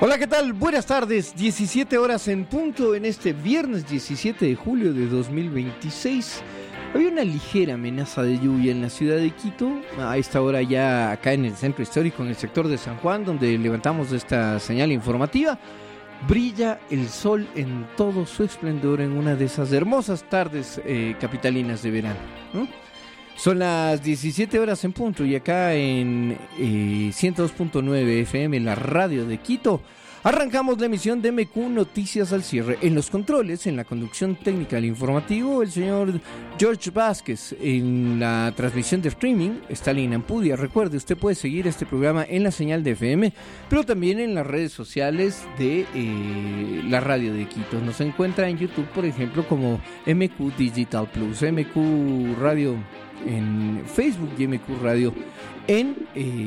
Hola, ¿qué tal? Buenas tardes, 17 horas en punto en este viernes 17 de julio de 2026. Había una ligera amenaza de lluvia en la ciudad de Quito, a esta hora ya acá en el centro histórico, en el sector de San Juan, donde levantamos esta señal informativa. Brilla el sol en todo su esplendor en una de esas hermosas tardes capitalinas de verano, ¿no? Son las 17 horas en punto y acá en 102.9 FM, la radio de Quito, arrancamos la emisión de MQ Noticias al cierre. En los controles, en la conducción técnica del informativo, el señor George Vázquez. En la transmisión de streaming, Stalin Ampudia. Recuerde, usted puede seguir este programa en la señal de FM, pero también en las redes sociales de la radio de Quito. Nos encuentra en YouTube, por ejemplo, como MQ Digital Plus, MQ Radio en Facebook y MQ Radio en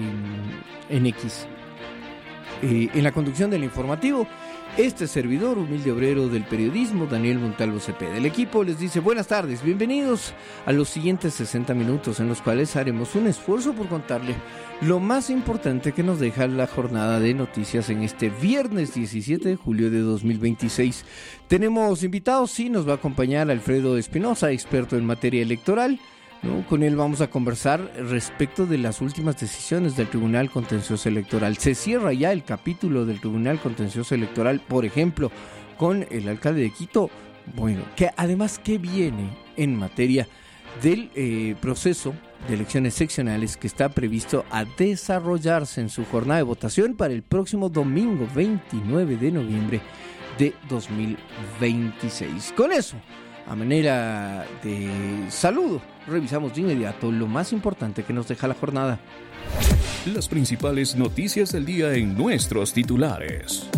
X. En la conducción del informativo, este servidor, humilde obrero del periodismo, Daniel Montalvo Cepeda. El equipo les dice buenas tardes, bienvenidos a los siguientes 60 minutos en los cuales haremos un esfuerzo por contarle lo más importante que nos deja la jornada de noticias en este viernes 17 de julio de 2026. Tenemos invitados, sí, nos va a acompañar Alfredo Espinosa, experto en materia electoral, ¿no? Con él vamos a conversar respecto de las últimas decisiones del Tribunal Contencioso Electoral. Se cierra ya el capítulo del Tribunal Contencioso Electoral, por ejemplo, con el alcalde de Quito. Bueno, que además, ¿qué viene en materia del proceso de elecciones seccionales que está previsto a desarrollarse en su jornada de votación para el próximo domingo 29 de noviembre de 2026? Con eso, a manera de saludo, revisamos de inmediato lo más importante que nos deja la jornada. Las principales noticias del día en nuestros titulares.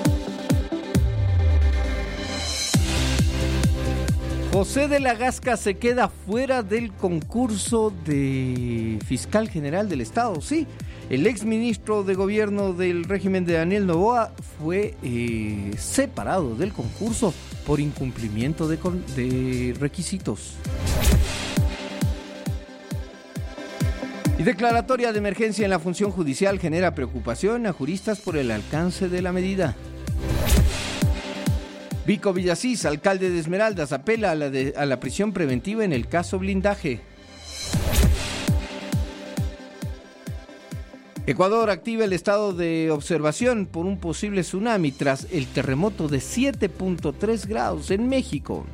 José de la Gasca se queda fuera del concurso de fiscal general del Estado. Sí, el exministro de gobierno del régimen de Daniel Noboa fue separado del concurso por incumplimiento de requisitos. Y declaratoria de emergencia en la función judicial genera preocupación a juristas por el alcance de la medida. Vico Villasís, alcalde de Esmeraldas, apela a la prisión preventiva en el caso Blindaje. Ecuador activa el estado de observación por un posible tsunami tras el terremoto de 7.3 grados en México.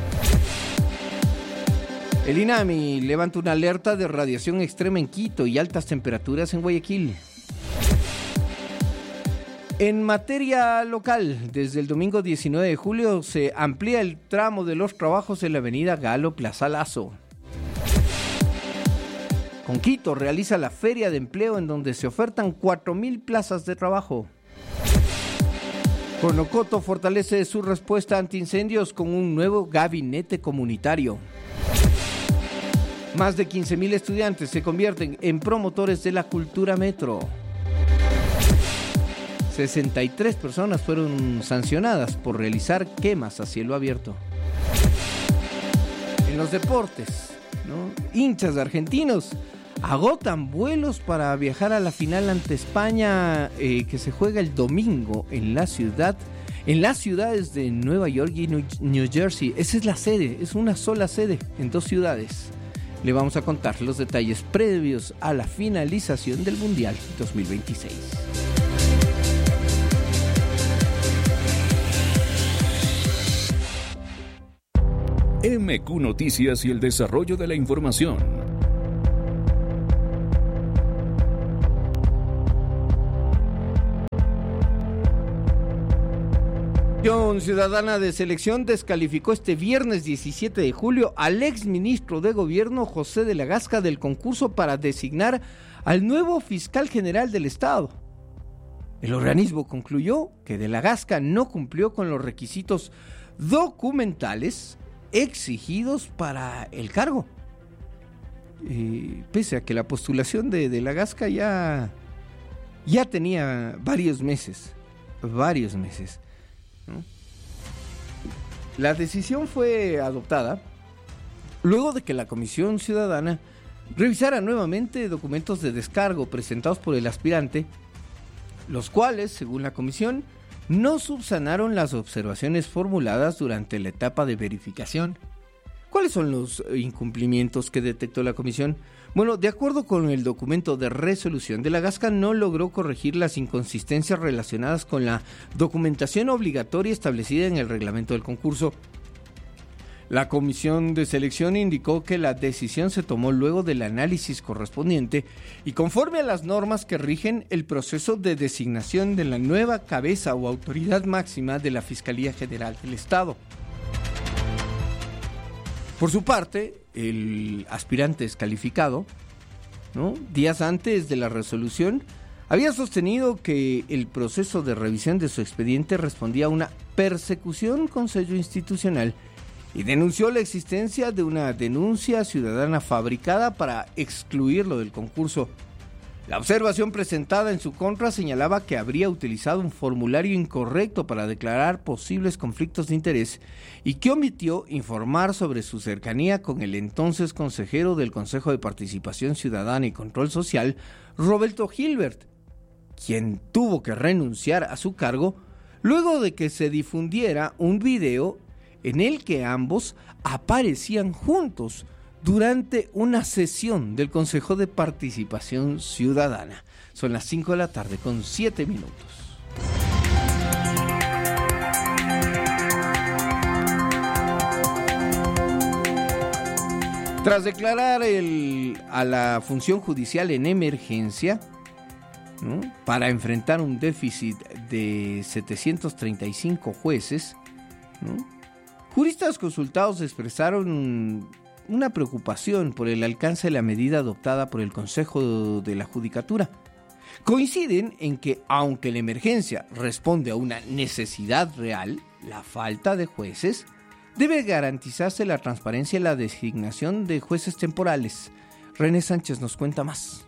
El INAMI levanta una alerta de radiación extrema en Quito y altas temperaturas en Guayaquil. En materia local, desde el domingo 19 de julio se amplía el tramo de los trabajos en la avenida Galo Plaza Lazo. Con Quito realiza la feria de empleo en donde se ofertan 4,000 plazas de trabajo. Conocoto fortalece su respuesta ante incendios con un nuevo gabinete comunitario. Más de 15,000 estudiantes se convierten en promotores de la cultura metro. 63 personas fueron sancionadas por realizar quemas a cielo abierto. En los deportes, ¿no? Hinchas argentinos agotan vuelos para viajar a la final ante España que se juega el domingo en las ciudades de Nueva York y New Jersey. Esa es la sede, es una sola sede en dos ciudades. Le vamos a contar los detalles previos a la finalización del Mundial 2026. MQ Noticias y el desarrollo de la información. La Comisión Ciudadana de Selección descalificó este viernes 17 de julio al exministro de Gobierno José de la Gasca del concurso para designar al nuevo fiscal general del Estado. El organismo concluyó que de la Gasca no cumplió con los requisitos documentales exigidos para el cargo. Pese a que la postulación de la Gasca ya tenía varios meses, ¿no? La decisión fue adoptada luego de que la Comisión Ciudadana revisara nuevamente documentos de descargo presentados por el aspirante los cuales, según la comisión, no subsanaron las observaciones formuladas durante la etapa de verificación. ¿Cuáles son los incumplimientos que detectó la comisión? Bueno, de acuerdo con el documento de resolución, De la Gasca no logró corregir las inconsistencias relacionadas con la documentación obligatoria establecida en el reglamento del concurso. La comisión de selección indicó que la decisión se tomó luego del análisis correspondiente y conforme a las normas que rigen el proceso de designación de la nueva cabeza o autoridad máxima de la Fiscalía General del Estado. Por su parte, el aspirante descalificado, días antes de la resolución, había sostenido que el proceso de revisión de su expediente respondía a una persecución con sello institucional y denunció la existencia de una denuncia ciudadana fabricada para excluirlo del concurso. La observación presentada en su contra señalaba que habría utilizado un formulario incorrecto para declarar posibles conflictos de interés y que omitió informar sobre su cercanía con el entonces consejero del Consejo de Participación Ciudadana y Control Social, Roberto Gilbert, quien tuvo que renunciar a su cargo luego de que se difundiera un video en el que ambos aparecían juntos durante una sesión del Consejo de Participación Ciudadana. Son las 5 de la tarde con 7 minutos. Tras declarar a la función judicial en emergencia, para enfrentar un déficit de 735 jueces, juristas consultados expresaron una preocupación por el alcance de la medida adoptada por el Consejo de la Judicatura. Coinciden en que, aunque la emergencia responde a una necesidad real, la falta de jueces, debe garantizarse la transparencia y la designación de jueces temporales. René Sánchez nos cuenta más.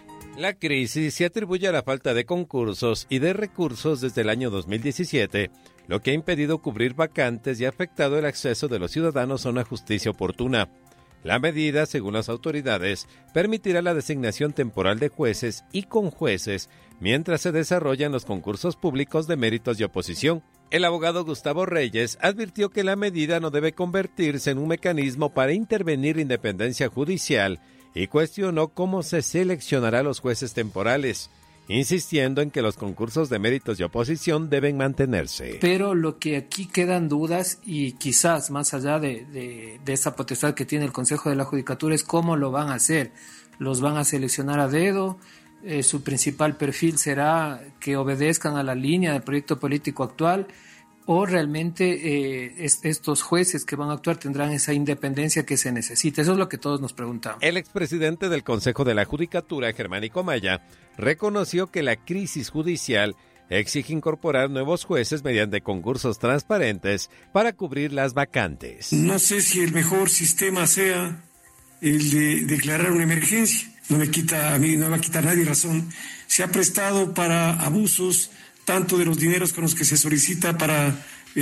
La crisis se atribuye a la falta de concursos y de recursos desde el año 2017, lo que ha impedido cubrir vacantes y ha afectado el acceso de los ciudadanos a una justicia oportuna. La medida, según las autoridades, permitirá la designación temporal de jueces y conjueces mientras se desarrollan los concursos públicos de méritos y oposición. El abogado Gustavo Reyes advirtió que la medida no debe convertirse en un mecanismo para intervenir la independencia judicial y cuestionó cómo se seleccionará a los jueces temporales, insistiendo en que los concursos de méritos y oposición deben mantenerse. Pero lo que aquí quedan dudas, y quizás más allá de esa potestad que tiene el Consejo de la Judicatura, es cómo lo van a hacer. ¿Los van a seleccionar a dedo? ¿Su principal perfil será que obedezcan a la línea del proyecto político actual? ¿O realmente estos jueces que van a actuar tendrán esa independencia que se necesita? Eso es lo que todos nos preguntamos. El expresidente del Consejo de la Judicatura, Germánico Maya, reconoció que la crisis judicial exige incorporar nuevos jueces mediante concursos transparentes para cubrir las vacantes. No sé si el mejor sistema sea el de declarar una emergencia. A mí no me va a quitar nadie razón. Se ha prestado para abusos tanto de los dineros con los que se solicita para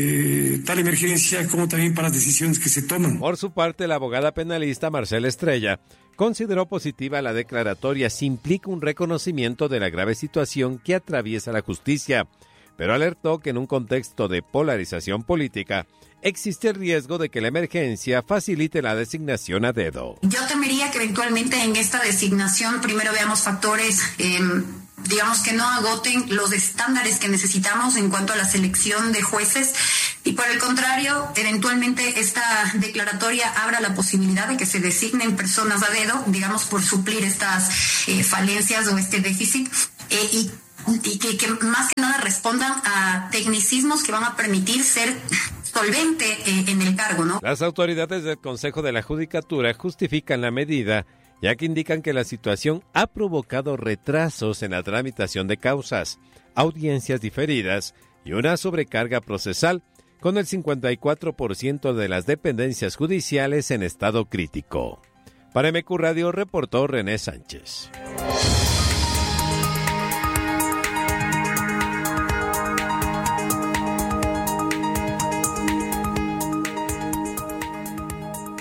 tal emergencia como también para las decisiones que se toman. Por su parte, la abogada penalista Marcela Estrella consideró positiva la declaratoria si implica un reconocimiento de la grave situación que atraviesa la justicia, pero alertó que en un contexto de polarización política existe el riesgo de que la emergencia facilite la designación a dedo. Yo temería que eventualmente en esta designación primero veamos factores digamos que no agoten los estándares que necesitamos en cuanto a la selección de jueces y por el contrario, eventualmente esta declaratoria abra la posibilidad de que se designen personas a dedo, digamos por suplir estas falencias o este déficit y que más que nada respondan a tecnicismos que van a permitir ser solvente en el cargo, ¿no? Las autoridades del Consejo de la Judicatura justifican la medida, ya que indican que la situación ha provocado retrasos en la tramitación de causas, audiencias diferidas y una sobrecarga procesal, con el 54% de las dependencias judiciales en estado crítico. Para MQ Radio reportó René Sánchez.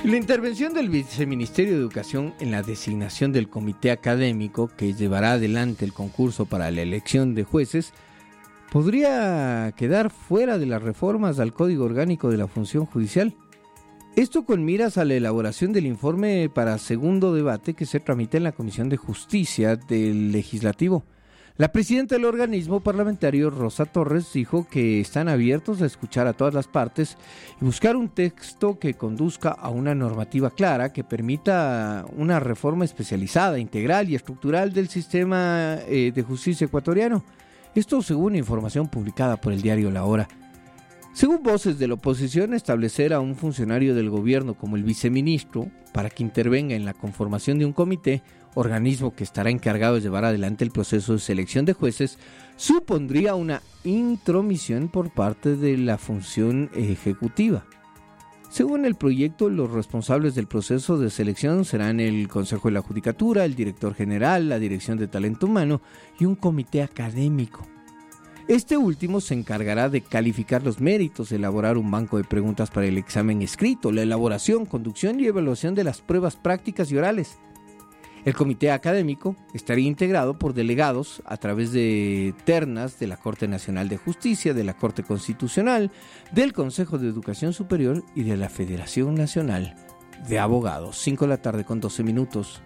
La intervención del Viceministerio de Educación en la designación del comité académico que llevará adelante el concurso para la elección de jueces podría quedar fuera de las reformas al Código Orgánico de la Función Judicial. Esto con miras a la elaboración del informe para segundo debate que se tramita en la Comisión de Justicia del Legislativo. La presidenta del organismo parlamentario, Rosa Torres, dijo que están abiertos a escuchar a todas las partes y buscar un texto que conduzca a una normativa clara que permita una reforma especializada, integral y estructural del sistema de justicia ecuatoriano. Esto según información publicada por el diario La Hora. Según voces de la oposición, establecer a un funcionario del gobierno como el viceministro para que intervenga en la conformación de un comité, organismo que estará encargado de llevar adelante el proceso de selección de jueces, supondría una intromisión por parte de la función ejecutiva. Según el proyecto, los responsables del proceso de selección serán el Consejo de la Judicatura, el Director General, la Dirección de Talento Humano y un comité académico. Este último se encargará de calificar los méritos, elaborar un banco de preguntas para el examen escrito, la elaboración, conducción y evaluación de las pruebas prácticas y orales. El comité académico estaría integrado por delegados a través de ternas de la Corte Nacional de Justicia, de la Corte Constitucional, del Consejo de Educación Superior y de la Federación Nacional de Abogados. 5:12 p.m.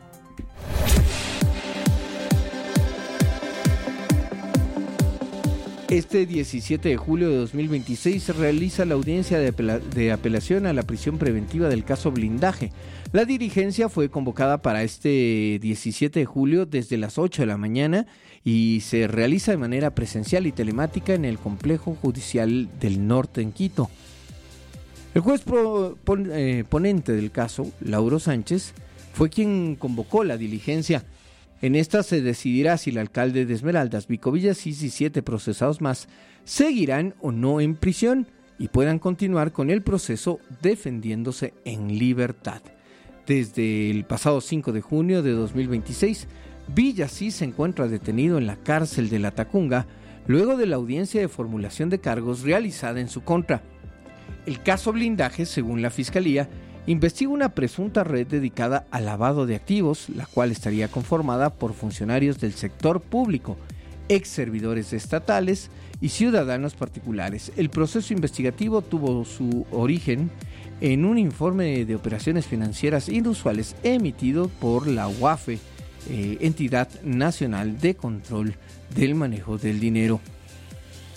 Este 17 de julio de 2026 se realiza la audiencia de apelación a la prisión preventiva del caso Blindaje. La dirigencia fue convocada para este 17 de julio desde las 8 de la mañana y se realiza de manera presencial y telemática en el Complejo Judicial del Norte en Quito. El juez ponente del caso, Lauro Sánchez, fue quien convocó la diligencia. En esta se decidirá si el alcalde de Esmeraldas, Vico Villasís y 7 procesados más seguirán o no en prisión y puedan continuar con el proceso defendiéndose en libertad. Desde el pasado 5 de junio de 2026, Villasís se encuentra detenido en la cárcel de La Tacunga luego de la audiencia de formulación de cargos realizada en su contra. El caso Blindaje, según la Fiscalía, investiga una presunta red dedicada al lavado de activos, la cual estaría conformada por funcionarios del sector público, ex servidores estatales y ciudadanos particulares. El proceso investigativo tuvo su origen en un informe de operaciones financieras inusuales emitido por la UAFE, Entidad Nacional de Control del Manejo del Dinero.